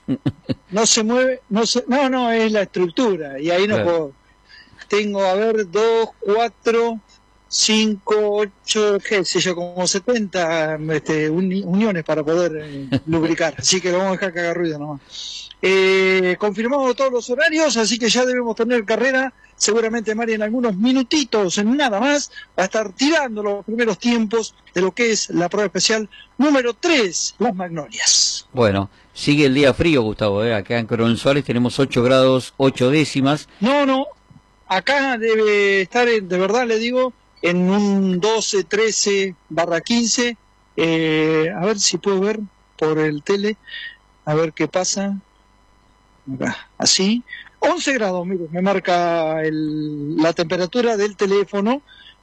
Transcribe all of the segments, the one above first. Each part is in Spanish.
No se mueve, no, es la estructura, y ahí no Claro. puedo. Tengo, a ver, 2, 4, 5, 8, qué sé yo, como 70 uniones para poder lubricar. Así que lo vamos a dejar que haga ruido nomás. Confirmamos todos los horarios, así que ya debemos tener carrera. Seguramente Mari en algunos minutitos, en nada más, va a estar tirando los primeros tiempos de lo que es la prueba especial número 3, las Magnolias. Bueno, sigue el día frío, Gustavo, ¿eh? Acá en Coronel Suárez tenemos 8 grados 8 décimas. No, acá debe estar, de verdad le digo, en un 12, 13/15. A ver si puedo ver por el tele, a ver qué pasa. Acá, así. 11 grados, mire, me marca la temperatura del teléfono.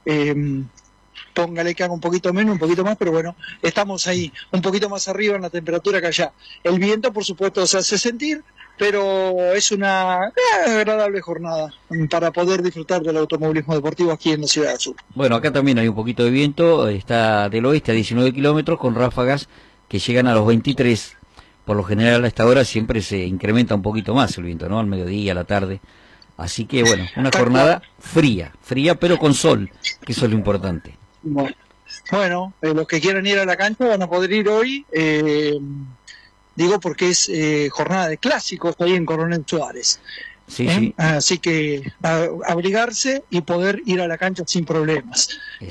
Póngale que haga un poquito menos, un poquito más, pero bueno, estamos ahí, un poquito más arriba en la temperatura que allá. El viento, por supuesto, se hace sentir, pero es una agradable jornada para poder disfrutar del automovilismo deportivo aquí en la Ciudad Azul. Bueno, acá también hay un poquito de viento, está del oeste a 19 kilómetros con ráfagas que llegan a los 23. Por lo general a esta hora siempre se incrementa un poquito más el viento, ¿no? Al mediodía, a la tarde. Así que bueno, una jornada fría, pero con sol, que eso es lo importante. Bueno, los que quieran ir a la cancha van a poder ir hoy, digo porque es jornada de clásicos ahí en Coronel Suárez. Sí, sí. Así que abrigarse y poder ir a la cancha sin problemas.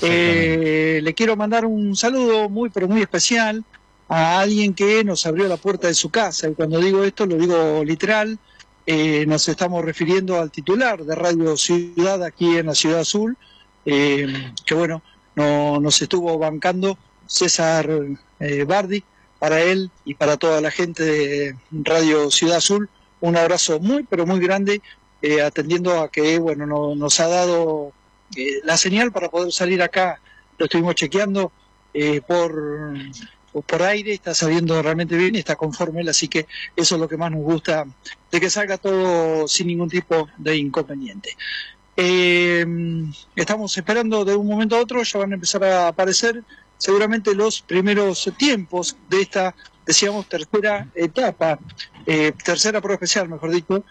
Le quiero mandar un saludo muy, pero muy especial a alguien que nos abrió la puerta de su casa, y cuando digo esto lo digo literal. Nos estamos refiriendo al titular de Radio Ciudad aquí en la Ciudad Azul, que bueno, nos estuvo bancando César Bardi. Para él y para toda la gente de Radio Ciudad Azul, un abrazo muy, pero muy grande, atendiendo a que bueno nos ha dado la señal para poder salir acá. Lo estuvimos chequeando por aire, está saliendo realmente bien y está conforme él, así que eso es lo que más nos gusta, de que salga todo sin ningún tipo de inconveniente. Estamos esperando de un momento a otro, ya van a empezar a aparecer seguramente los primeros tiempos de esta, decíamos, tercera etapa, tercera prueba especial, mejor dicho,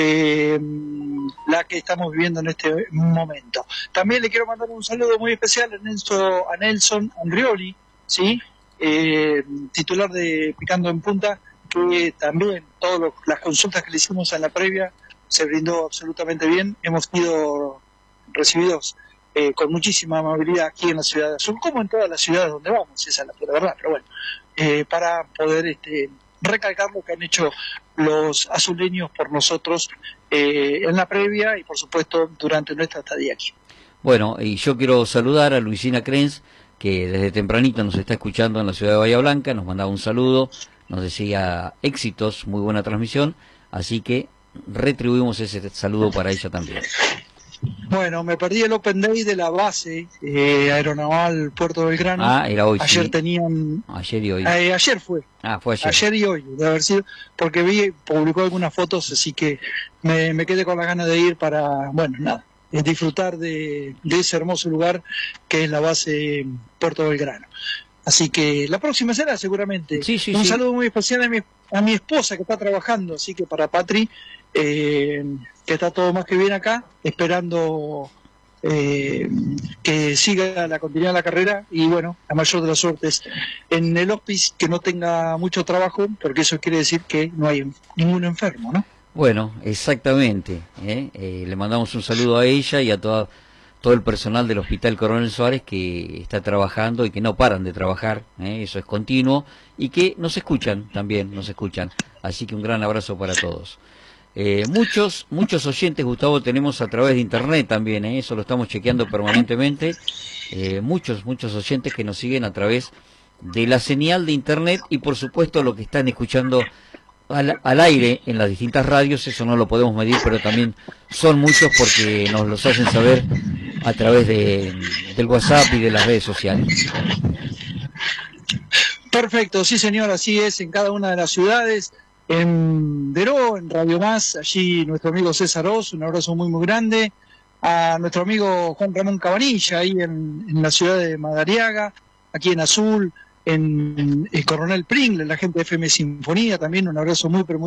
la que estamos viviendo en este momento. También le quiero mandar un saludo muy especial a Nelson Andrioli, ¿sí? Titular de Picando en Punta, que también todas las consultas que le hicimos en la previa se brindó absolutamente bien. Hemos sido recibidos con muchísima amabilidad aquí en la Ciudad de Azul, como en todas las ciudades donde vamos, esa es la verdad, pero bueno, para poder recalcar lo que han hecho los azuleños por nosotros en la previa y por supuesto durante nuestra estadía aquí. Bueno, y yo quiero saludar a Luisina Krenz, que desde tempranito nos está escuchando en la ciudad de Bahía Blanca, nos mandaba un saludo, nos decía éxitos, muy buena transmisión, así que retribuimos ese saludo para ella también. Bueno, me perdí el Open Day de la base aeronaval Puerto Belgrano. Ah, era hoy. Ayer sí. Tenían... Ayer y hoy. Ayer fue. Ah, fue ayer. Ayer y hoy, de haber sido, porque publicó algunas fotos, así que me quedé con las ganas de ir para, bueno, nada, disfrutar de ese hermoso lugar que es la base Puerto Belgrano. Así que la próxima será seguramente. Sí, sí, un sí. saludo muy especial a mi esposa que está trabajando, así que para Patri, que está todo más que bien acá, esperando que siga la continuidad de la carrera y bueno, la mayor de las suertes en el hospice, que no tenga mucho trabajo, porque eso quiere decir que no hay ningún enfermo, ¿no? Bueno, exactamente. Le mandamos un saludo a ella y a todo el personal del Hospital Coronel Suárez que está trabajando y que no paran de trabajar, eso es continuo, y que nos escuchan también, nos escuchan. Así que un gran abrazo para todos. Muchos oyentes, Gustavo, tenemos a través de internet también, eso lo estamos chequeando permanentemente. Muchos oyentes que nos siguen a través de la señal de internet y por supuesto lo que están escuchando al aire en las distintas radios, eso no lo podemos medir, pero también son muchos porque nos los hacen saber a través del WhatsApp y de las redes sociales. Perfecto, sí señor, así es, en cada una de las ciudades. En Deró, en Radio Más, allí nuestro amigo César Oz, un abrazo muy muy grande. A nuestro amigo Juan Ramón Cabanilla, ahí en la ciudad de Madariaga, aquí en Azul, en Coronel Pringle, la gente de FM Sinfonía, también un abrazo muy pero muy